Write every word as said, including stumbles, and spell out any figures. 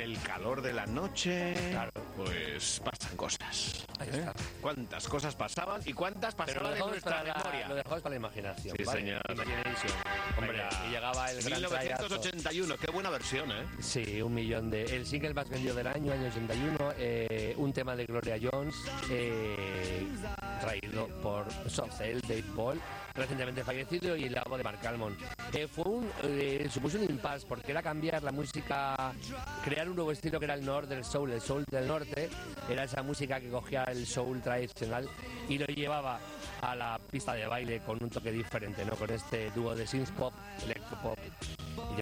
el calor de la noche, claro, pues pasan cosas. Ahí ¿eh? está. ¿Cuántas cosas pasaban y cuántas pasaban en nuestra para memoria? La, lo dejamos para la imaginación. Sí, ¿vale? señor. Imagination. Hombre, Venga. y llegaba el gran mil novecientos ochenta y uno, qué buena versión, ¿eh? Sí, un millón de... El single más vendido del año, año ochenta y uno, eh, un tema de Gloria Jones, eh, traído por Soft Cell, Dave Ball, recientemente fallecido, y el agua de Mark Almond. Eh, fue un, eh, supuso un impasse, porque era cambiar la música, crear un nuevo estilo que era el norte del soul, el soul del norte, era esa música que cogía el soul tradicional y lo llevaba a la pista de baile con un toque diferente, ¿no? Con este dúo de synth pop, electropop